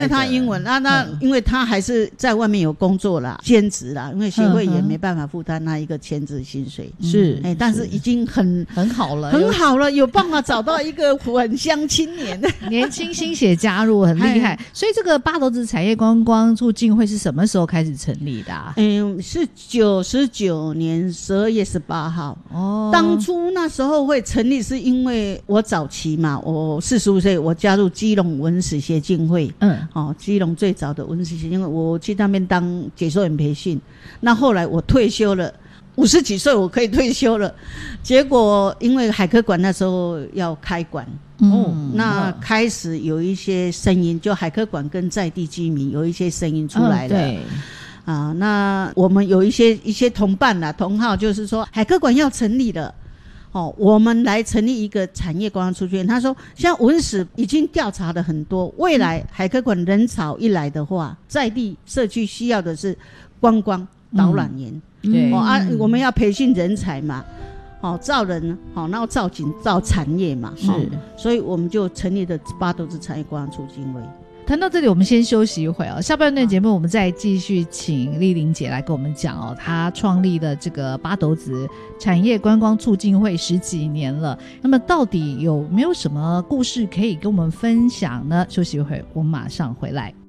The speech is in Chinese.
那他英文那因为他还是在外面有工作啦，兼职啦，因为协会也没办法负担那一个全职薪水， 是但是已经很好了， 很好了，有办法找到一个返乡青年年轻新血加入，很厉害。所以这个八斗子产业观光促进会是什么时候开始成立的啊？ 是99年12月18号。当初那时候会成立是因为我早期嘛，我45岁，我加入基隆文史协进会。基隆最早的文史协进会，我去那边当解说员培训。那后来我退休了，50几岁我可以退休了，结果因为海科馆那时候要开馆，那开始有一些声音，就海科馆跟在地居民有一些声音出来了。对那我们有一些同伴啦，同好，就是说海科馆要成立了。我们来成立一个产业观光促进会。他说像文史已经调查的很多，未来海科馆人潮一来的话，在地社区需要的是观光导览员。对我们要培训人才嘛，造人然后造景造产业嘛，是，所以我们就成立了八斗子产业观光促进会。 谈到这里我们先休息一会下半段节目我们再继续请丽玲姐来跟我们讲她创立的这个八斗子产业观光促进会10几年了，那么到底有没有什么故事可以跟我们分享呢？休息一会我们马上回来。